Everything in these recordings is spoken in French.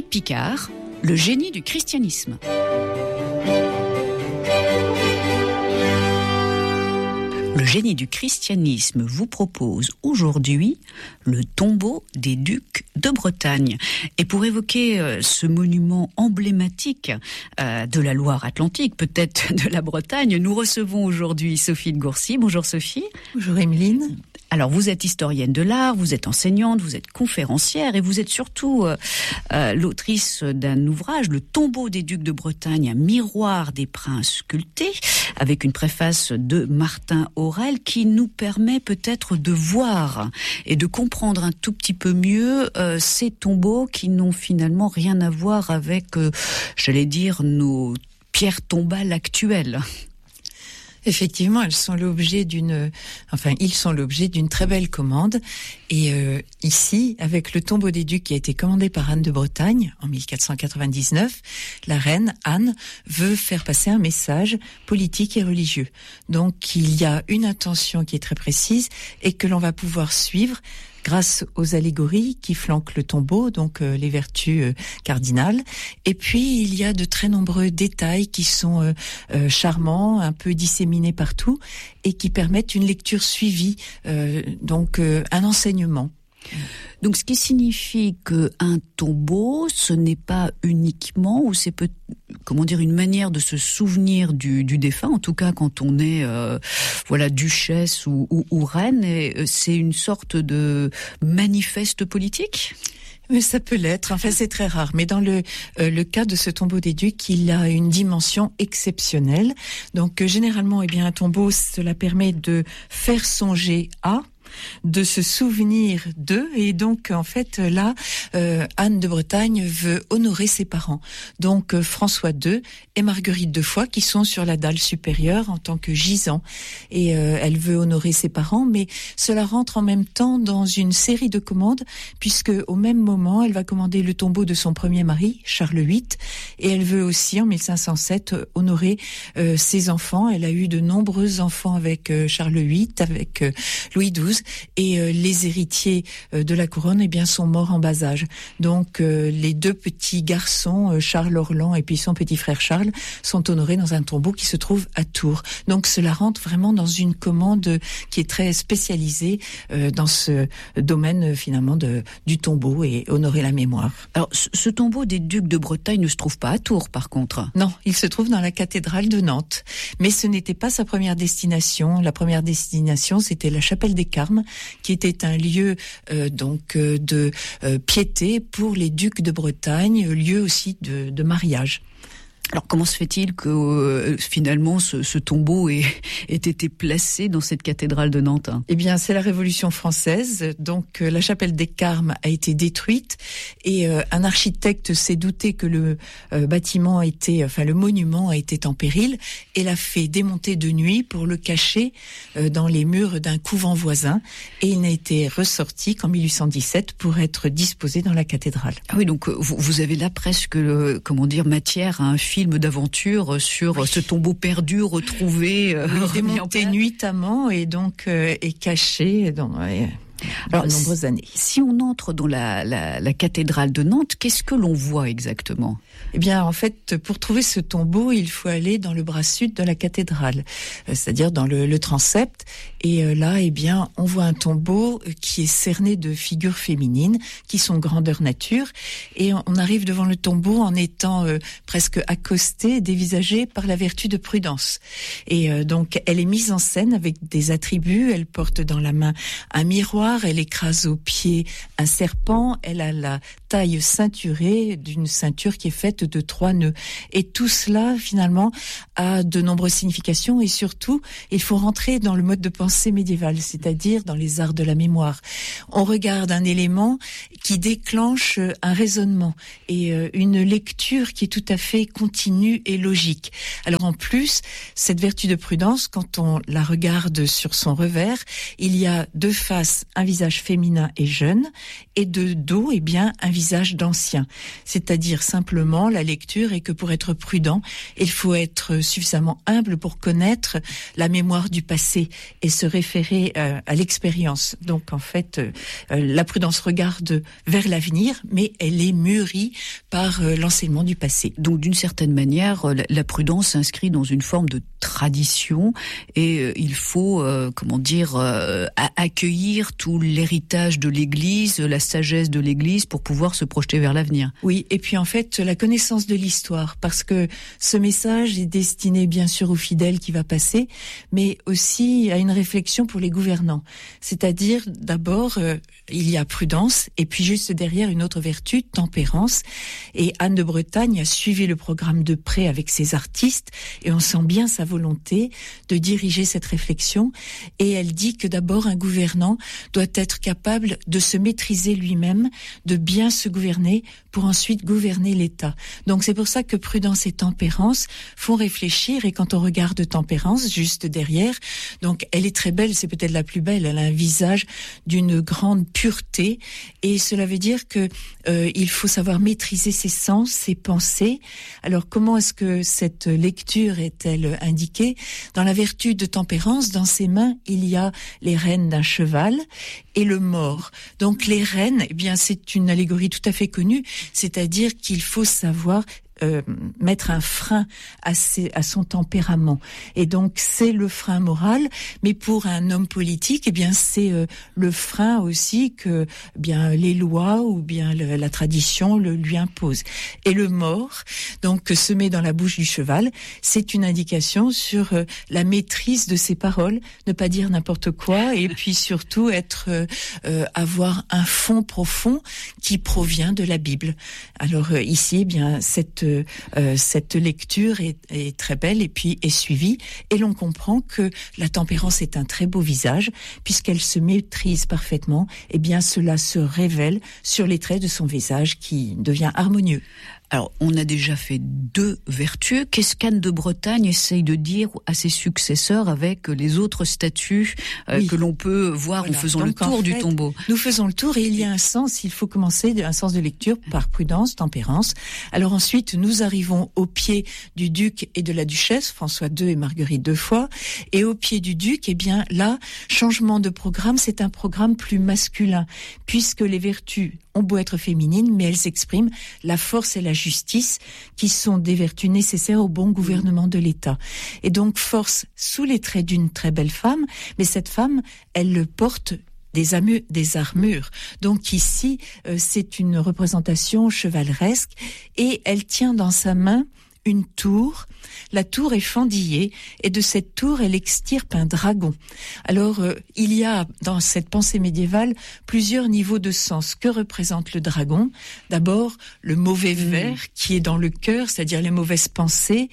Philippe Picard, le génie du christianisme. Le génie du christianisme vous propose aujourd'hui le tombeau des ducs de Bretagne. Et pour évoquer ce monument emblématique de la Loire-Atlantique, peut-être de la Bretagne, nous recevons aujourd'hui Sophie de Gourcy. Bonjour Sophie. Bonjour Emeline. Alors vous êtes historienne de l'art, vous êtes enseignante, vous êtes conférencière et vous êtes surtout l'autrice d'un ouvrage, Le tombeau des ducs de Bretagne, un miroir des princes sculptés, avec une préface de Martin Aurel qui nous permet peut-être de voir et de comprendre un tout petit peu mieux ces tombeaux qui n'ont finalement rien à voir avec, j'allais dire, nos pierres tombales actuelles. Effectivement, ils sont l'objet d'une très belle commande. Et ici, avec le tombeau des ducs qui a été commandé par Anne de Bretagne en 1499, la reine Anne veut faire passer un message politique et religieux. Donc, il y a une intention qui est très précise et que l'on va pouvoir suivre grâce aux allégories qui flanquent le tombeau, donc les vertus cardinales. Et puis, il y a de très nombreux détails qui sont charmants, un peu disséminés partout, et qui permettent une lecture suivie, un enseignement. Donc, ce qui signifie qu'un tombeau, ce n'est pas uniquement, ou c'est une manière de se souvenir du défunt, en tout cas quand on est duchesse ou reine, et c'est une sorte de manifeste politique ? Mais ça peut l'être, enfin c'est très rare. Mais dans le cas de ce tombeau des ducs, il a une dimension exceptionnelle. Donc généralement, un tombeau, cela permet de faire songer à, de se souvenir d'eux, et donc en fait là Anne de Bretagne veut honorer ses parents, donc François II et Marguerite de Foix qui sont sur la dalle supérieure en tant que gisants, et elle veut honorer ses parents, mais cela rentre en même temps dans une série de commandes, puisque au même moment elle va commander le tombeau de son premier mari Charles VIII, et elle veut aussi en 1507 honorer ses enfants. Elle a eu de nombreux enfants avec Charles VIII, avec Louis XII, et les héritiers de la couronne sont morts en bas âge. Donc les deux petits garçons, Charles Orlan et puis son petit frère Charles, sont honorés dans un tombeau qui se trouve à Tours. Donc cela rentre vraiment dans une commande qui est très spécialisée dans ce domaine finalement du tombeau et honorer la mémoire. Alors ce tombeau des ducs de Bretagne ne se trouve pas à Tours par contre. Non, il se trouve dans la cathédrale de Nantes. Mais ce n'était pas sa première destination. La première destination, c'était la chapelle des Carmes, qui était un lieu de piété pour les ducs de Bretagne, lieu aussi de mariage. Alors comment se fait-il que finalement ce tombeau ait été placé dans cette cathédrale de Nantes ? C'est la Révolution française, donc la chapelle des Carmes a été détruite, et un architecte s'est douté que le monument était en péril, et l'a fait démonter de nuit pour le cacher dans les murs d'un couvent voisin, et il n'a été ressorti qu'en 1817 pour être disposé dans la cathédrale. Ah oui, donc vous avez là presque matière à un film d'aventure sur ce tombeau perdu, retrouvé, démonté nuitamment et donc est caché dans de nombreuses années. Si on entre dans la cathédrale de Nantes, qu'est-ce que l'on voit exactement ? En fait, pour trouver ce tombeau, il faut aller dans le bras sud de la cathédrale, c'est-à-dire dans le transept. Et là, on voit un tombeau qui est cerné de figures féminines qui sont grandeur nature. Et on arrive devant le tombeau en étant presque accosté, dévisagé par la vertu de Prudence. Et donc, elle est mise en scène avec des attributs. Elle porte dans la main un miroir, elle écrase aux pieds un serpent, elle a la taille ceinturée d'une ceinture qui est faite de 3 nœuds. Et tout cela, finalement, a de nombreuses significations, et surtout, il faut rentrer dans le mode de pensée médiéval, c'est-à-dire dans les arts de la mémoire. On regarde un élément qui déclenche un raisonnement et une lecture qui est tout à fait continue et logique. Alors en plus, cette vertu de Prudence, quand on la regarde sur son revers, il y a 2 faces un visage féminin et jeune, et de dos, eh bien, un visage d'ancien. C'est-à-dire simplement, la lecture est que pour être prudent, il faut être suffisamment humble pour connaître la mémoire du passé et se référer à l'expérience. Donc, en fait, la prudence regarde vers l'avenir, mais elle est mûrie par l'enseignement du passé. Donc, d'une certaine manière, la prudence s'inscrit dans une forme de tradition et il faut, accueillir tout l'héritage de l'Église, la sagesse de l'Église pour pouvoir se projeter vers l'avenir. Oui, et puis en fait, la connaissance de l'histoire, parce que ce message est destiné bien sûr aux fidèles qui va passer, mais aussi à une réflexion pour les gouvernants. C'est-à-dire, d'abord, il y a prudence, et puis juste derrière, une autre vertu, tempérance. Et Anne de Bretagne a suivi le programme de près avec ses artistes, et on sent bien sa volonté de diriger cette réflexion. Et elle dit que d'abord, un gouvernant doit être capable de se maîtriser lui-même, de bien se gouverner pour ensuite gouverner l'État. Donc c'est pour ça que prudence et tempérance font réfléchir, et quand on regarde tempérance juste derrière, donc elle est très belle, c'est peut-être la plus belle, elle a un visage d'une grande pureté, et cela veut dire que il faut savoir maîtriser ses sens, ses pensées. Alors comment est-ce que cette lecture est-elle indiquée? Dans la vertu de tempérance, dans ses mains, il y a les rênes d'un cheval et le mors. Donc les rênes, eh bien c'est une allégorie tout à fait connue, c'est-à-dire qu'il faut savoir mettre un frein à son tempérament. Et donc c'est le frein moral, mais pour un homme politique, eh bien c'est le frein aussi que bien les lois ou bien la tradition lui impose. Et le mors, donc se met dans la bouche du cheval, c'est une indication sur la maîtrise de ses paroles, ne pas dire n'importe quoi, et puis surtout avoir un fond profond qui provient de la Bible. Alors ici, eh bien cette lecture est très belle et puis est suivie, et l'on comprend que la tempérance est un très beau visage puisqu'elle se maîtrise parfaitement. Eh bien cela se révèle sur les traits de son visage qui devient harmonieux. Alors, on a déjà fait 2 vertus. Qu'est-ce qu'Anne de Bretagne essaye de dire à ses successeurs avec les autres statues que l'on peut voir en faisant le tour du tombeau? Nous faisons le tour et il y a un sens, il faut commencer un sens de lecture par prudence, tempérance. Alors ensuite, nous arrivons au pied du duc et de la duchesse, François II et Marguerite 2 fois. Et au pied du duc, eh bien là, changement de programme, c'est un programme plus masculin, puisque les vertus ont beau être féminines, mais elles expriment la force et la justice, qui sont des vertus nécessaires au bon gouvernement de l'État. Et donc force sous les traits d'une très belle femme, mais cette femme, elle porte des armures. Donc ici, c'est une représentation chevaleresque, et elle tient dans sa main une tour. La tour est fendillée, et de cette tour, elle extirpe un dragon. Alors, il y a dans cette pensée médiévale plusieurs niveaux de sens. Que représente le dragon? D'abord, le mauvais ver qui est dans le cœur, c'est-à-dire les mauvaises pensées,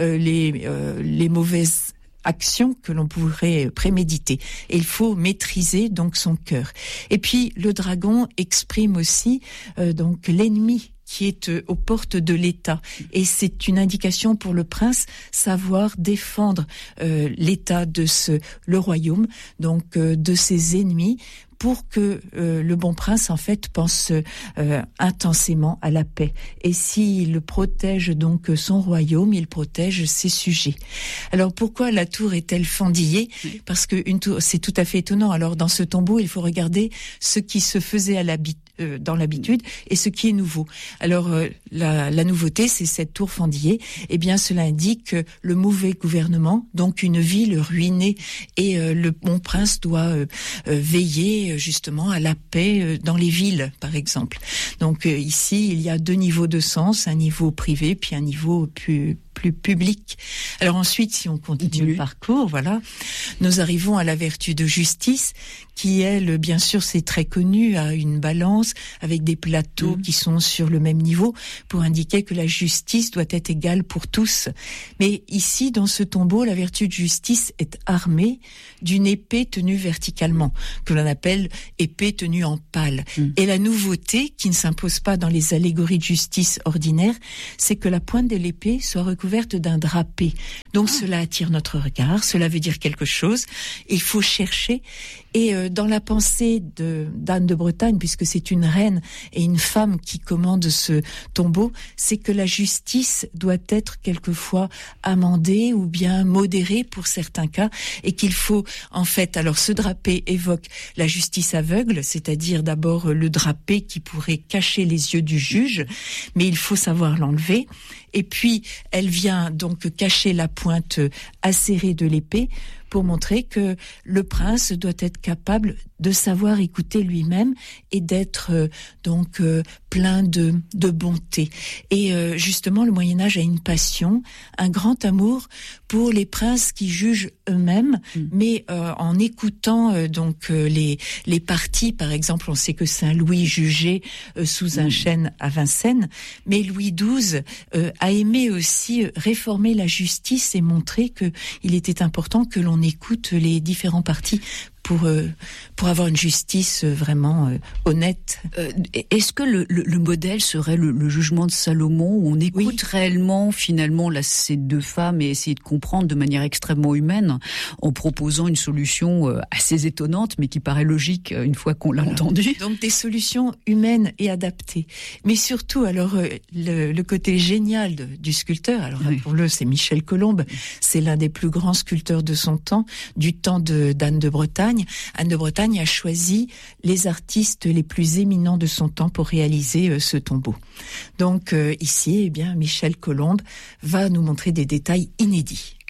les mauvaises actions que l'on pourrait préméditer. Et il faut maîtriser donc son cœur. Et puis, le dragon exprime aussi donc l'ennemi qui est aux portes de l'État. Et c'est une indication pour le prince, savoir défendre l'État le royaume, donc de ses ennemis, pour que le bon prince, en fait, pense intensément à la paix. Et s'il protège donc son royaume, il protège ses sujets. Alors, pourquoi la tour est-elle fendillée? Parce que une tour, c'est tout à fait étonnant. Alors, dans ce tombeau, il faut regarder ce qui se faisait dans l'habitude et ce qui est nouveau. Alors, la nouveauté, c'est cette tour fendillée. Eh bien, cela indique le mauvais gouvernement, donc une ville ruinée. Et le bon prince doit veiller justement à la paix dans les villes, par exemple. Donc ici, il y a 2 niveaux de sens, un niveau privé puis un niveau plus public. Alors ensuite, si on continue le parcours, voilà, nous arrivons à la vertu de justice, qui elle, bien sûr, c'est très connu, a une balance avec des plateaux qui sont sur le même niveau pour indiquer que la justice doit être égale pour tous. Mais ici, dans ce tombeau, la vertu de justice est armée d'une épée tenue verticalement, que l'on appelle épée tenue en pale. Et la nouveauté, qui ne s'impose pas dans les allégories de justice ordinaires, c'est que la pointe de l'épée soit recouverte d'un drapé. Donc cela attire notre regard, cela veut dire quelque chose. Il faut chercher. Et dans la pensée d'Anne de Bretagne, puisque c'est une reine et une femme qui commande ce tombeau, c'est que la justice doit être quelquefois amendée ou bien modérée pour certains cas, et qu'il faut en fait, alors ce drapé évoque la justice aveugle, c'est-à-dire d'abord le drapé qui pourrait cacher les yeux du juge, mais il faut savoir l'enlever. Et puis, elle vient donc cacher la pointe acérée de l'épée pour montrer que le prince doit être capable de savoir écouter lui-même et d'être plein de bonté. Et justement, le Moyen-Âge a une passion, un grand amour pour les princes qui jugent eux-mêmes, mais en écoutant les parties. Par exemple, on sait que Saint-Louis jugeait sous un chêne à Vincennes, mais Louis XII a aimé aussi réformer la justice et montrer que il était important que l'on écoute les différents partis pour avoir une justice vraiment honnête. Est-ce que le modèle serait le jugement de Salomon, où on écoute réellement finalement ces deux femmes et essayer de comprendre de manière extrêmement humaine, en proposant une solution assez étonnante, mais qui paraît logique une fois qu'on l'a entendue. Donc des solutions humaines et adaptées. Mais surtout, alors le côté génial du sculpteur, alors rappelons-le, c'est Michel Colombe, c'est l'un des plus grands sculpteurs de son temps, du temps d'Anne de Bretagne. Anne de Bretagne a choisi les artistes les plus éminents de son temps pour réaliser ce tombeau. Donc ici, Michel Colombe va nous montrer des détails inédits.